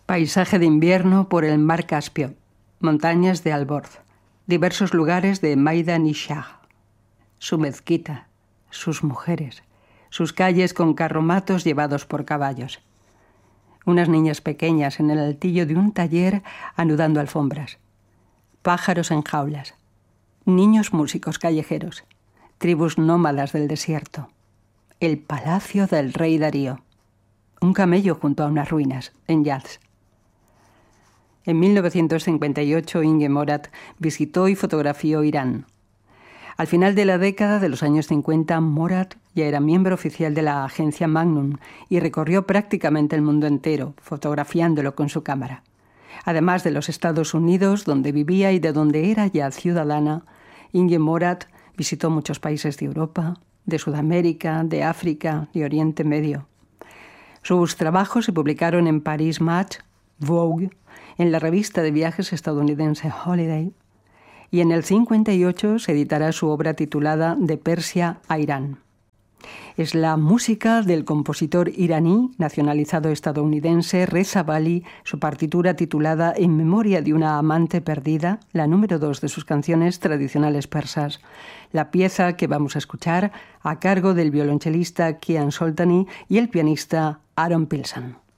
Paisaje de invierno por el mar Caspio, montañas de Alborz, diversos lugares de Maidan y Shah, su mezquita, sus mujeres, sus calles con carromatos llevados por caballos. Unas niñas pequeñas en el altillo de un taller anudando alfombras. Pájaros en jaulas. Niños músicos callejeros. Tribus nómadas del desierto. El palacio del rey Darío. Un camello junto a unas ruinas, en Yazd. En 1958, Inge Morath visitó y fotografió Irán. Al final de la década de los años 50, Morath ya era miembro oficial de la agencia Magnum y recorrió prácticamente el mundo entero, fotografiándolo con su cámara. Además de los Estados Unidos, donde vivía y de donde era ya ciudadana, Inge Morath visitó muchos países de Europa, de Sudamérica, de África y Oriente Medio. Sus trabajos se publicaron en Paris Match, Vogue, en la revista de viajes estadounidense Holiday, y en el 58 se editará su obra titulada De Persia a Irán. Es la música del compositor iraní nacionalizado estadounidense Reza Bali, su partitura titulada En memoria de una amante perdida, la número 2 de sus canciones tradicionales persas. La pieza que vamos a escuchar a cargo del violonchelista Kian Soltani y el pianista Aaron Pilsan.